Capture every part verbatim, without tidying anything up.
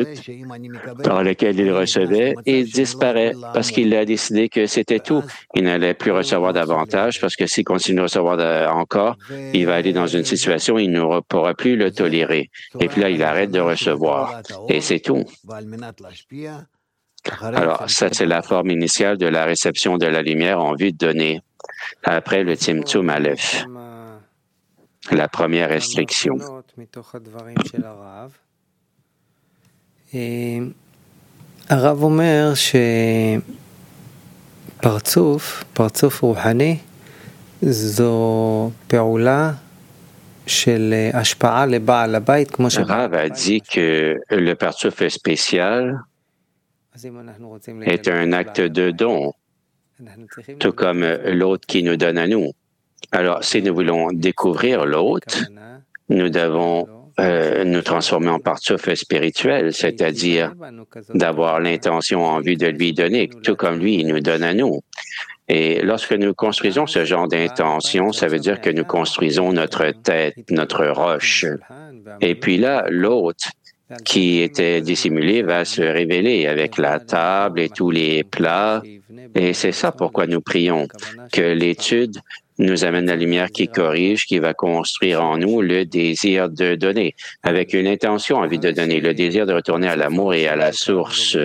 minutes dans lequel il recevait et il disparaît parce qu'il a décidé que c'était tout. Il n'allait plus recevoir davantage parce que s'il continue de recevoir de, encore, il va aller dans une situation où il ne pourra plus le tolérer. Et puis là, il arrête de recevoir. Et c'est tout. Alors, ça, c'est la forme initiale de la réception de la lumière en vue de donner. Après le Tzimtzum Aleph, la première restriction. הרב אומר שפרצוף, פרצוף רוחני, זו פעולה של השפעה לבעל הבית, כמו ש... Rav a dit que le partouf spécial est un acte de don, tout comme l'autre qui nous donne à nous. Alors, si nous voulons découvrir l'autre, nous devons euh, nous transformer en partouf spirituel, c'est-à-dire d'avoir l'intention en vue de lui donner, tout comme lui, il nous donne à nous. Et lorsque nous construisons ce genre d'intention, ça veut dire que nous construisons notre tête, notre roche. Et puis là, l'autre qui était dissimulé va se révéler avec la table et tous les plats. Et c'est ça pourquoi nous prions, que l'étude nous amène la lumière qui corrige, qui va construire en nous le désir de donner, avec une intention envie de donner, le désir de retourner à l'amour et à la source.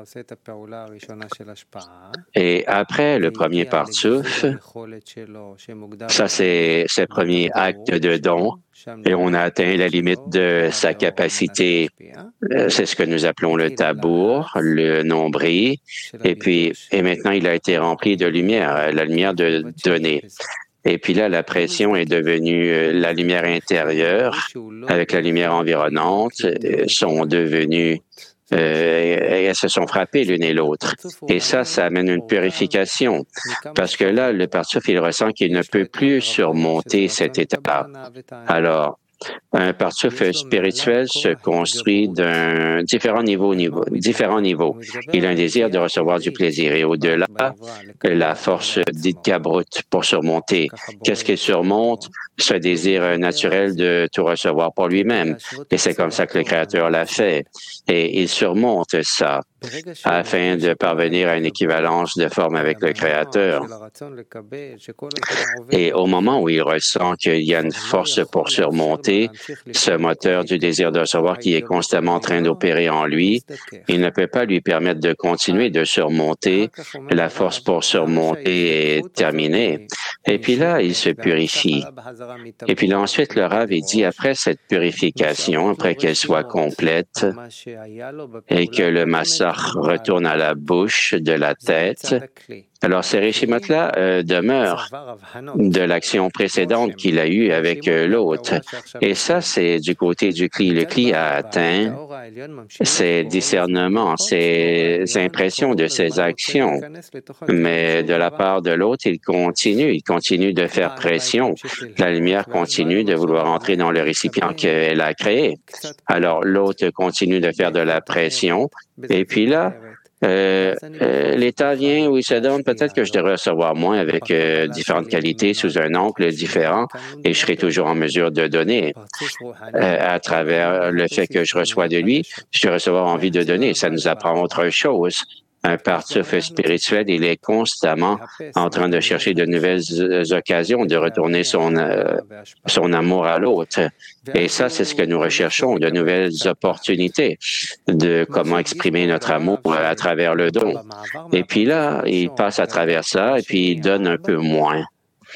Et après le premier partouf, ça c'est ce premier acte de don, et on a atteint la limite de sa capacité, c'est ce que nous appelons le tabour, le nombril, et puis, et maintenant il a été rempli de lumière, la lumière de donner. Et puis là, la pression est devenue la lumière intérieure avec la lumière environnante, sont devenues, euh, elles se sont frappées l'une et l'autre. Et ça, ça amène une purification, parce que là, le partouf, il ressent qu'il ne peut plus surmonter cet état. Alors, un partouf spirituel se construit d'un différent niveau, niveau, différents niveaux. Il a un désir de recevoir du plaisir et au-delà, la force d'Idkabrut pour surmonter. Qu'est-ce qu'il surmonte? Ce désir naturel de tout recevoir pour lui-même. Et c'est comme ça que le Créateur l'a fait. Et il surmonte ça afin de parvenir à une équivalence de forme avec le Créateur. Et au moment où il ressent qu'il y a une force pour surmonter ce moteur du désir de recevoir qui est constamment en train d'opérer en lui, il ne peut pas lui permettre de continuer de surmonter. La force pour surmonter est terminée. Et puis là, il se purifie. Et puis là, ensuite, le Rav, il dit, après cette purification, après qu'elle soit complète et que le massach retourne à la bouche de la tête, alors ces réchimotes-là euh, demeurent de l'action précédente qu'il a eue avec euh, l'autre. Et ça, c'est du côté du cli. Le cli a atteint ses discernements, ses impressions de ses actions. Mais de la part de l'autre, il continue, il continue de faire pression. La lumière continue de vouloir entrer dans le récipient qu'elle a créé. Alors l'autre continue de faire de la pression. Et puis là, Euh, euh, l'État vient où il se donne, peut-être que je devrais recevoir moins avec euh, différentes qualités sous un angle différent et je serai toujours en mesure de donner. Euh, à travers le fait que je reçois de lui, je vais recevoir envie de donner. Ça nous apprend autre chose. Un partouf spirituel, il est constamment en train de chercher de nouvelles occasions de retourner son, euh, son amour à l'autre. Et ça, c'est ce que nous recherchons, de nouvelles opportunités de comment exprimer notre amour à travers le don. Et puis là, il passe à travers ça et puis il donne un peu moins.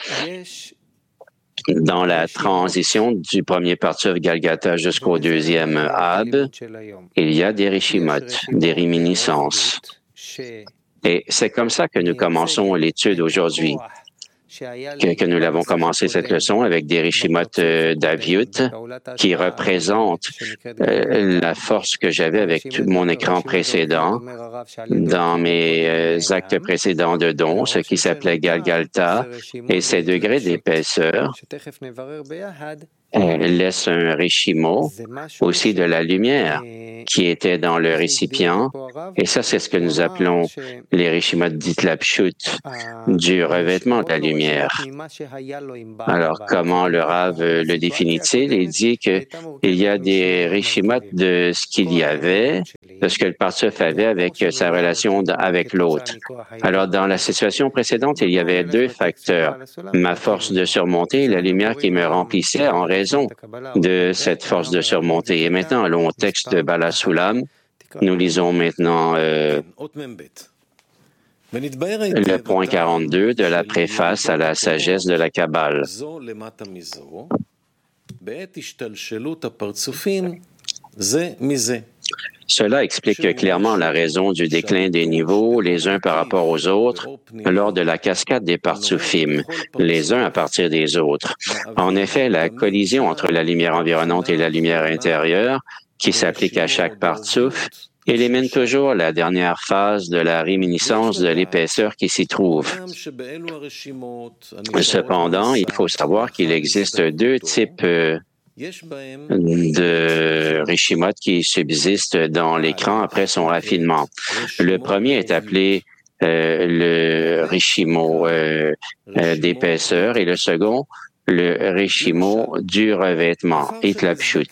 Dans la transition du premier partouf Galgata jusqu'au deuxième Ab, il y a des rishimot, des réminiscences. Et c'est comme ça que nous commençons l'étude aujourd'hui, que, que nous l'avons commencé cette leçon avec des rishimot euh, d'Aviut qui représentent euh, la force que j'avais avec mon écran précédent dans mes euh, actes précédents de don, ce qui s'appelait Galgalta, et ces degrés d'épaisseur euh, laissent un rishimo aussi de la lumière qui était dans le récipient Et ça, c'est ce que nous appelons les Rishimot d'Itlapshut, du revêtement de la lumière. Alors, comment le Rav le définit-il? Il dit qu'il y a des Rishimot de ce qu'il y avait, de ce que le Partsuf avait avec sa relation avec l'autre. Alors, dans la situation précédente, il y avait deux facteurs. Ma force de surmonter et la lumière qui me remplissait en raison de cette force de surmonter. Et maintenant, allons au texte de Bala Sulam. Nous lisons maintenant euh, le point quarante-deux de la préface à la sagesse de la Kabbale. Cela explique clairement la raison du déclin des niveaux les uns par rapport aux autres lors de la cascade des Partsufim, les uns à partir des autres. En effet, la collision entre la lumière environnante et la lumière intérieure, qui s'applique à chaque Partsuf, élimine toujours la dernière phase de la réminiscence de l'épaisseur qui s'y trouve. Cependant, il faut savoir qu'il existe deux types de Rishimot qui subsistent dans l'écran après son raffinement. Le premier est appelé euh, le Rishimo euh, euh, d'épaisseur et le second, le Rishimo du revêtement, Itlapshut.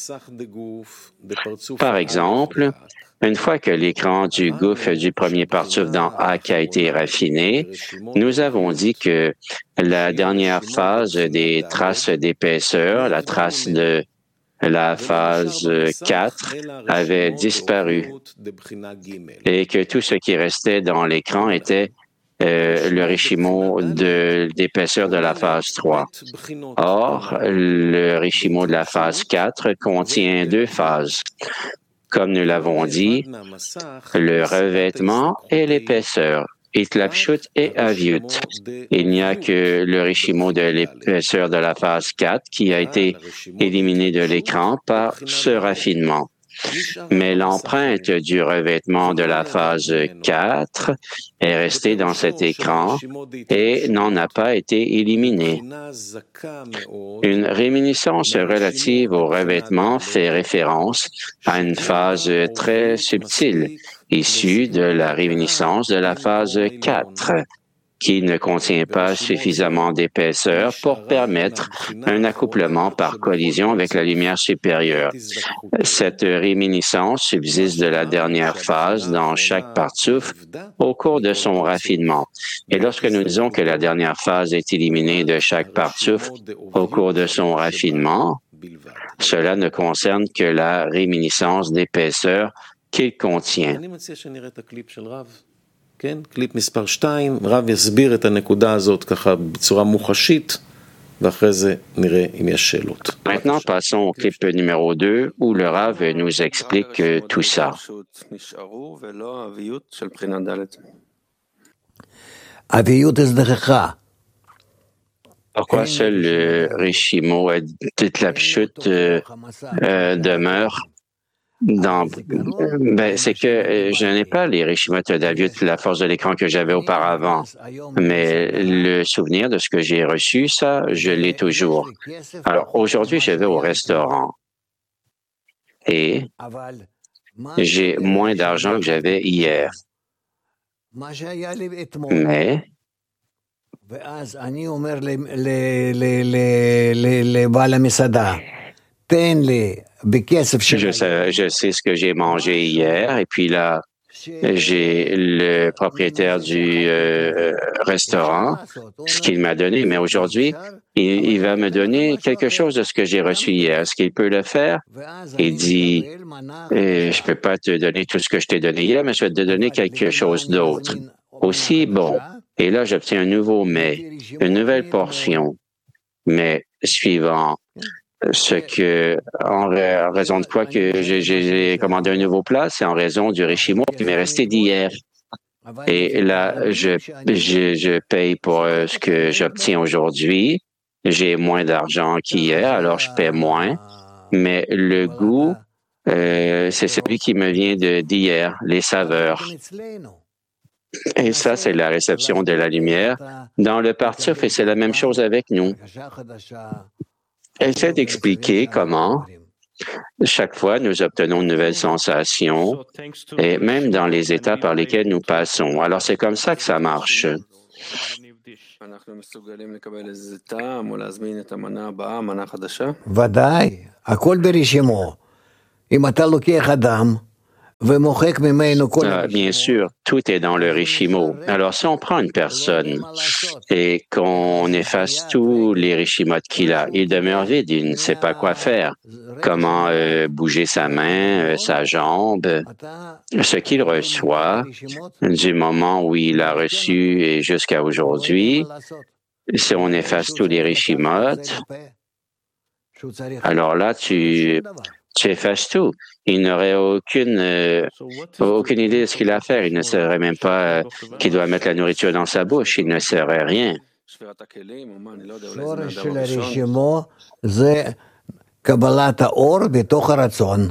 Par exemple, une fois que l'écran du gouffre du premier Partsuf dans Ak a été raffiné, nous avons dit que la dernière phase des traces d'épaisseur, la trace de la phase quatre, avait disparu et que tout ce qui restait dans l'écran était Euh, le Rishimo de d'épaisseur de la phase trois. Or, le Rishimo de la phase quatre contient deux phases. Comme nous l'avons dit, le revêtement et l'épaisseur, Itlapshut et Avyut. Il n'y a que le Rishimo de l'épaisseur de la phase quatre qui a été éliminé de l'écran par ce raffinement. Mais l'empreinte du revêtement de la phase quatre est restée dans cet écran et n'en a pas été éliminée. Une réminiscence relative au revêtement fait référence à une phase très subtile, issue de la réminiscence de la phase quatre, qui ne contient pas suffisamment d'épaisseur pour permettre un accouplement par collision avec la lumière supérieure. Cette réminiscence subsiste de la dernière phase dans chaque Partsuf au cours de son raffinement. Et lorsque nous disons que la dernière phase est éliminée de chaque Partsuf au cours de son raffinement, cela ne concerne que la réminiscence d'épaisseur qu'il contient. כן, קליפ מספר שתיים, רב יסביר את הנקודה הזאת ככה בצורה מוחשית, ואחרי זה נראה אם יש שאלות. Maintenant, passons au clip numéro deux, où le Rav nous explique tout ça. Pourquoi seul le Rishimo d'Itlapshut euh, euh, demeure? Dans, ben, c'est que je n'ai pas les Rishimot d'Avyut, la force de l'écran que j'avais auparavant, mais le souvenir de ce que j'ai reçu, ça, je l'ai toujours. Alors, aujourd'hui, je vais au restaurant et j'ai moins d'argent que j'avais hier. Mais Je sais, je sais ce que j'ai mangé hier et puis là, j'ai le propriétaire du euh, restaurant, ce qu'il m'a donné, mais aujourd'hui, il, il va me donner quelque chose de ce que j'ai reçu hier. Est-ce qu'il peut le faire? Il dit, eh, je peux pas te donner tout ce que je t'ai donné hier, mais je vais te donner quelque chose d'autre. Aussi bon. Et là, j'obtiens un nouveau mets, une nouvelle portion, mais suivant. Ce que, en raison de quoi que j'ai commandé un nouveau plat, c'est en raison du Rishimo qui m'est resté d'hier. Et là, je, je, je paye pour ce que j'obtiens aujourd'hui. J'ai moins d'argent qu'hier, alors je paie moins. Mais le goût, euh, c'est celui qui me vient de d'hier, les saveurs. Et ça, c'est la réception de la lumière dans le Partsuf, et c'est la même chose avec nous. Essaie d'expliquer comment Chaque fois, nous obtenons une nouvelle sensation, et même dans les états par lesquels nous passons. Alors, c'est comme ça que ça marche. ודאי, הכל ברשימו. אם אתה לוקח אדם ומוחק ממנו כל Ah, bien sûr, tout est dans le Rishimo. Alors, si on prend une personne et qu'on efface tous les Rishimot qu'il a, il demeure vide, il ne sait pas quoi faire, comment euh, bouger sa main, euh, sa jambe. Ce qu'il reçoit du moment où il a reçu et jusqu'à aujourd'hui, si on efface tous les Rishimot, alors là, tu, tu effaces tout. Il n'aurait aucune, euh, aucune idée de ce qu'il a à faire. Il ne saurait même pas euh, qu'il doit mettre la nourriture dans sa bouche. Il ne saurait rien. שורש של הרשימו זה קבלת האור בתוך הרצון.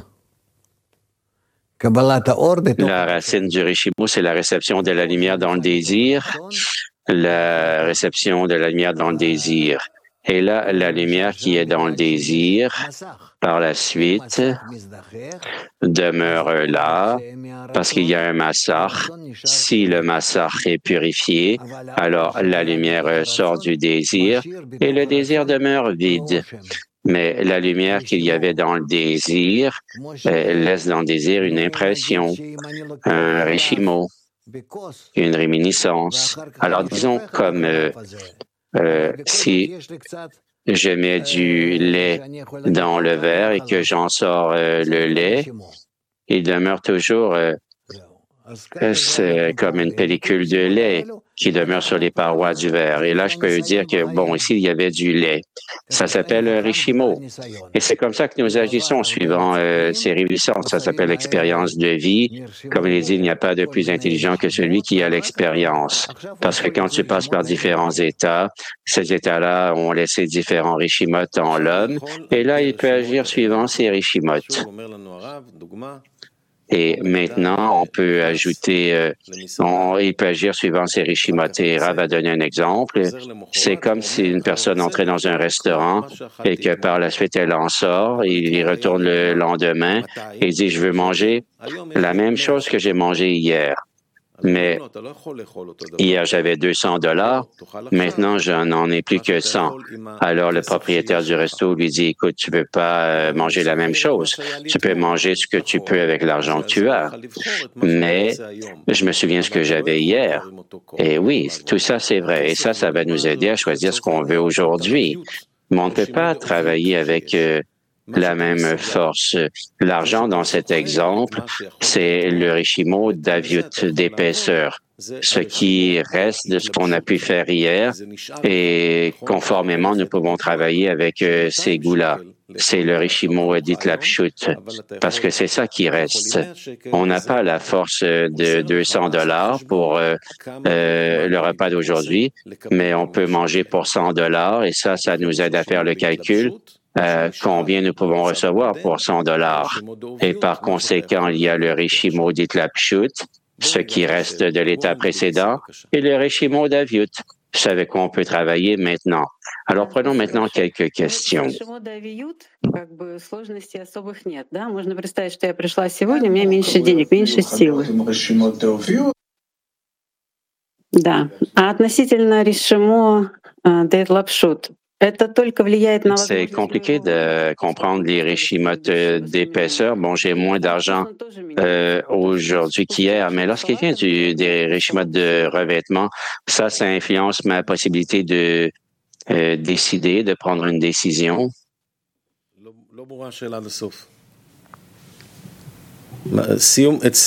קבלת האור בתוך... La racine du Rishimo, c'est la réception de la lumière dans le désir. La réception de la lumière dans le désir. Et là, la lumière qui est dans le désir, par la suite, demeure là, parce qu'il y a un massar. Si le massar est purifié, alors la lumière sort du désir et le désir demeure vide. Mais la lumière qu'il y avait dans le désir euh, laisse dans le désir une impression, un rishimo, une réminiscence. Alors disons comme euh, euh, si je mets du lait dans le verre et que j'en sors euh, le lait, il demeure toujours euh, c'est comme une pellicule de lait qui demeure sur les parois du verre. Et là, je peux dire que, bon, ici, il y avait du lait. Ça s'appelle un Rishimo. Et c'est comme ça que nous agissons suivant euh, ces révisions. Ça s'appelle l'expérience de vie. Comme il est dit, il n'y a pas de plus intelligent que celui qui a l'expérience. Parce que quand tu passes par différents états, ces états-là ont laissé différents Rishimot en l'homme. Et là, il peut agir suivant ces Rishimot. Et maintenant, on peut ajouter, euh, on, il peut agir suivant ses Rishimot. Et Rav va donner un exemple. C'est comme si une personne entrait dans un restaurant et que par la suite, elle en sort, il y retourne le lendemain et dit, je veux manger la même chose que j'ai mangé hier. Mais hier, j'avais deux cents dollars. Maintenant, je n'en ai plus que cent. Alors, le propriétaire du resto lui dit, écoute, tu peux pas manger la même chose. Tu peux manger ce que tu peux avec l'argent que tu as. Mais je me souviens ce que j'avais hier. Et oui, tout ça, c'est vrai. Et ça, ça va nous aider à choisir ce qu'on veut aujourd'hui. Mais on ne peut pas travailler avec euh, la même force. L'argent, dans cet exemple, c'est le Rishimo d'Aviut, d'épaisseur. Ce qui reste de ce qu'on a pu faire hier et conformément, nous pouvons travailler avec euh, ces goûts-là. C'est le Rishimo d'Itlapshut, parce que c'est ça qui reste. On n'a pas la force de deux cents dollars pour euh, euh, le repas d'aujourd'hui, mais on peut manger pour cent dollars et ça, ça nous aide à faire le calcul. Euh, combien nous pouvons recevoir pour cent dollars. Et par conséquent, il y a le Rishimo d'Itlapshut, ce qui reste de l'état précédent, et le Rishimo d'Aviut, ce avec quoi on peut travailler maintenant. Alors, prenons maintenant quelques questions. Да. А относительно Ришимо d'Итлапшут, c'est compliqué de comprendre les Rishimot d'épaisseur. Bon, j'ai moins d'argent euh, aujourd'hui qu'hier, mais lorsqu'il vient du, des Rishimot de revêtement, ça, ça influence ma possibilité de euh, décider, de prendre une décision.